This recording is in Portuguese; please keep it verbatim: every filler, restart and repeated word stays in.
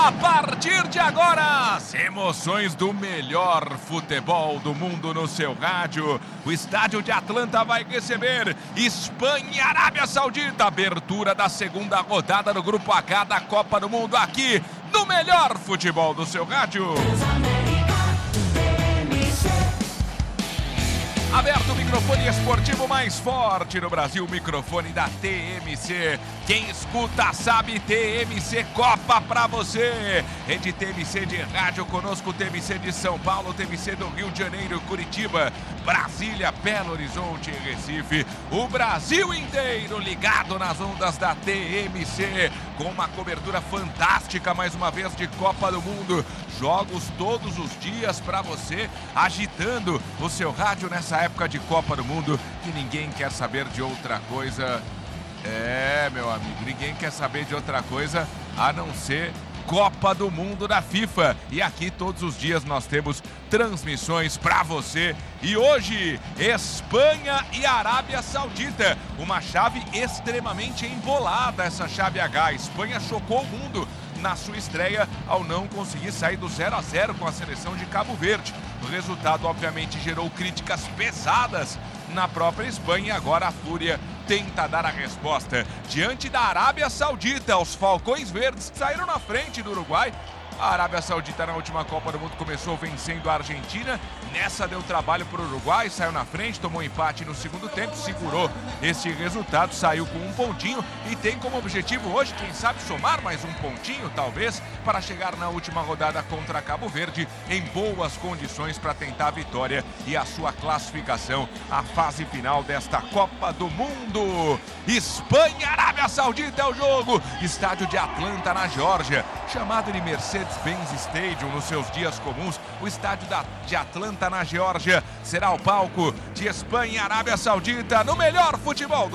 A partir de agora, as emoções do melhor futebol do mundo no seu rádio. O estádio de Atlanta vai receber Espanha e Arábia Saudita. Abertura da segunda rodada do Grupo H da Copa do Mundo aqui no melhor futebol do seu rádio. Aberto o microfone esportivo mais forte no Brasil, o microfone da T M C. Quem escuta sabe, T M C Copa pra você. Rede T M C de rádio conosco, T M C de São Paulo, T M C do Rio de Janeiro, Curitiba, Brasília, Belo Horizonte e Recife. O Brasil inteiro ligado nas ondas da T M C, com uma cobertura fantástica, mais uma vez, de Copa do Mundo. Jogos todos os dias pra você, agitando o seu rádio nessa época de Copa do Mundo, que ninguém quer saber de outra coisa. É, meu amigo, ninguém quer saber de outra coisa a não ser Copa do Mundo da FIFA. E aqui todos os dias nós temos transmissões pra você. E hoje, Espanha e Arábia Saudita. Uma chave extremamente embolada, essa chave H. A Espanha chocou o mundo na sua estreia ao não conseguir sair do zero a zero com a seleção de Cabo Verde. O resultado, obviamente, gerou críticas pesadas na própria Espanha e agora a Fúria tenta dar a resposta. Diante da Arábia Saudita, os Falcões Verdes saíram na frente do Uruguai. A Arábia Saudita na última Copa do Mundo começou vencendo a Argentina. Nessa deu trabalho para o Uruguai, saiu na frente, tomou empate no segundo tempo, segurou este resultado, saiu com um pontinho e tem como objetivo hoje, quem sabe, somar mais um pontinho, talvez, para chegar na última rodada contra Cabo Verde em boas condições para tentar a vitória e a sua classificação à fase final desta Copa do Mundo. Espanha, Arábia Saudita é o jogo. Estádio de Atlanta, na Geórgia, chamado de Mercedes-Benz Stadium nos seus dias comuns. O estádio da, de Atlanta, na Geórgia, será o palco de Espanha e Arábia Saudita no melhor futebol do